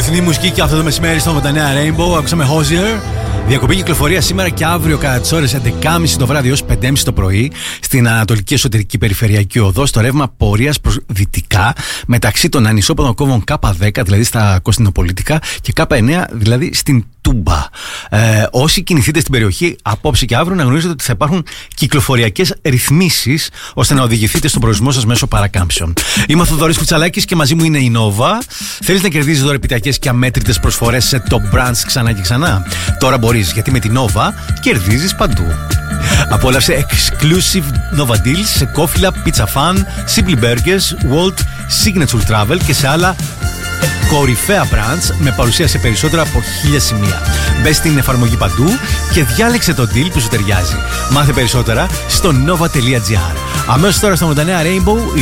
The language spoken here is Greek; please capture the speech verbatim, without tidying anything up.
αληθινή μουσική και αυτό το μεσημέρι στο ογδόντα εννέα Rainbow. Ακούσαμε Hozier. Διακοπή κυκλοφορία σήμερα και αύριο κατά τις ώρες έντεκα και μισή το βράδυ έως πέντε και μισή το πρωί στην Ανατολική Εσωτερική Περιφερειακή Οδό, στο ρεύμα πορείας προς δυτικά μεταξύ των ανισόποδων κόμβων Κ δέκα, δηλαδή στα Κωνσταντινοπολίτικα, και Κ εννέα, δηλαδή στην Τούμπα. Ε, όσοι κινηθείτε στην περιοχή απόψε και αύριο, να γνωρίζετε ότι θα υπάρχουν κυκλοφοριακές ρυθμίσεις ώστε να οδηγηθείτε στον προορισμό σας μέσω παρακάμψεων. Είμαι ο Θοδωρής Κουτσαλάκης και μαζί μου είναι η Nova. Θέλεις να κερδίζεις δωρεπιταγές και αμέτρητες προσφορές σε top brands ξανά και ξανά? Τώρα μπορείς, γιατί με την Nova κερδίζεις παντού. Απόλαυσε exclusive Nova Deals σε κόφιλα, Pizza Fan, Simply Burgers, Walt, Signature Travel και σε άλλα κορυφαία brands με παρουσία σε περισσότερα από χίλια σημεία. Μπες στην εφαρμογή παντού και διάλεξε το deal που σου ταιριάζει. Μάθε περισσότερα στο nova.gr. Αμέσως τώρα στο ογδόντα εννέα Rainbow.